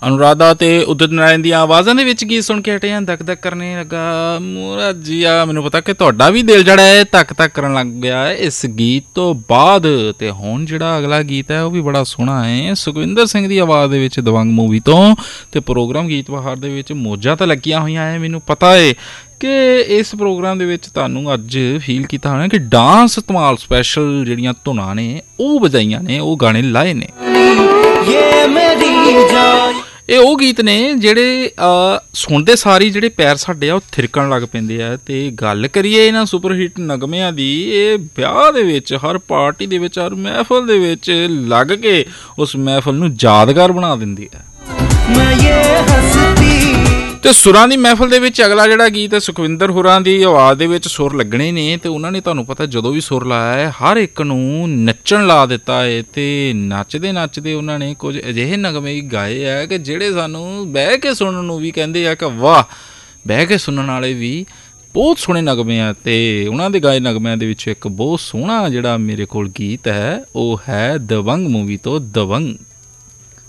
ਅਨੁਰਾਧਾ ਅਤੇ ਉਦਿਤ ਨਾਰਾਇਣ ਦੀਆਂ ਆਵਾਜ਼ਾਂ ਦੇ ਵਿੱਚ ਗੀਤ ਸੁਣ ਕੇ ਹਟੇ ਹਾਂ। ਧੱਕ ਧੱਕ ਕਰਨੇ ਲੱਗਾ ਮੋਰਾ ਜੀਆ। ਮੈਨੂੰ ਪਤਾ ਕਿ ਤੁਹਾਡਾ ਵੀ ਦਿਲ ਜਿਹੜਾ ਹੈ ਧੱਕ ਧੱਕ ਕਰਨ ਲੱਗ ਗਿਆ ਹੈ ਇਸ ਗੀਤ ਤੋਂ ਬਾਅਦ। ਅਤੇ ਹੁਣ ਜਿਹੜਾ ਅਗਲਾ ਗੀਤ ਹੈ ਉਹ ਵੀ ਬੜਾ ਸੋਹਣਾ ਹੈ, ਸੁਖਵਿੰਦਰ ਸਿੰਘ ਦੀ ਆਵਾਜ਼ ਦੇ ਵਿੱਚ ਦਬੰਗ ਮੂਵੀ ਤੋਂ। ਅਤੇ ਪ੍ਰੋਗਰਾਮ ਗੀਤ ਬਹਾਰ ਦੇ ਵਿੱਚ ਮੌਜਾਂ ਤਾਂ ਲੱਗੀਆਂ ਹੋਈਆਂ ਹੈ। ਮੈਨੂੰ ਪਤਾ ਹੈ ਕਿ ਇਸ ਪ੍ਰੋਗਰਾਮ ਦੇ ਵਿੱਚ ਤੁਹਾਨੂੰ ਅੱਜ ਫੀਲ ਕੀਤਾ ਹੋਣਾ ਕਿ ਡਾਂਸ ਧਮਾਲ ਸਪੈਸ਼ਲ ਜਿਹੜੀਆਂ ਧੁਨਾਂ ਨੇ ਉਹ ਵਜਾਈਆਂ ਨੇ, ਉਹ ਗਾਣੇ ਲਾਏ ਨੇ। ਇਹ ਉਹ ਗੀਤ ਨੇ ਜਿਹੜੇ ਸੁਣਦੇ ਸਾਰੀ ਜਿਹੜੇ ਪੈਰ ਸਾਡੇ ਆ ਉਹ ਥਿਰਕਣ ਲੱਗ ਪੈਂਦੇ ਆ। ਅਤੇ ਗੱਲ ਕਰੀਏ ਇਹਨਾਂ ਸੁਪਰ ਹਿੱਟ ਨਗਮਿਆਂ ਦੀ, ਇਹ ਵਿਆਹ ਦੇ ਵਿੱਚ, ਹਰ ਪਾਰਟੀ ਦੇ ਵਿੱਚ, ਹਰ ਮਹਿਫਲ ਦੇ ਵਿੱਚ ਲੱਗ ਕੇ ਉਸ ਮਹਿਫਲ ਨੂੰ ਯਾਦਗਾਰ ਬਣਾ ਦਿੰਦੀ ਹੈ। ਅਤੇ ਸੁਰਾਂ ਦੀ ਮਹਿਫਲ ਦੇ ਵਿੱਚ ਅਗਲਾ ਜਿਹੜਾ ਗੀਤ ਹੈ ਸੁਖਵਿੰਦਰ ਹੁਰਾਂ ਦੀ ਆਵਾਜ਼ ਦੇ ਵਿੱਚ ਸੁਰ ਲੱਗਣੇ ਨੇ। ਅਤੇ ਉਹਨਾਂ ਨੇ ਤੁਹਾਨੂੰ ਪਤਾ ਜਦੋਂ ਵੀ ਸੁਰ ਲਾਇਆ ਹੈ ਹਰ ਇੱਕ ਨੂੰ ਨੱਚਣ ਲਾ ਦਿੱਤਾ ਹੈ। ਅਤੇ ਨੱਚਦੇ ਨੱਚਦੇ ਉਹਨਾਂ ਨੇ ਕੁਝ ਅਜਿਹੇ ਨਗਮੇ ਗਾਏ ਹੈ ਕਿ ਜਿਹੜੇ ਸਾਨੂੰ ਬਹਿ ਕੇ ਸੁਣਨ ਨੂੰ ਵੀ ਕਹਿੰਦੇ ਆ ਕਿ ਵਾਹ, ਬਹਿ ਕੇ ਸੁਣਨ ਵਾਲੇ ਵੀ ਬਹੁਤ ਸੋਹਣੇ ਨਗਮੇ ਆ। ਅਤੇ ਉਹਨਾਂ ਦੇ ਗਾਏ ਨਗਮਿਆਂ ਦੇ ਵਿੱਚ ਇੱਕ ਬਹੁਤ ਸੋਹਣਾ ਜਿਹੜਾ ਮੇਰੇ ਕੋਲ ਗੀਤ ਹੈ ਉਹ ਹੈ ਦਬੰਗ ਮੂਵੀ ਤੋਂ ਦਬੰਗ।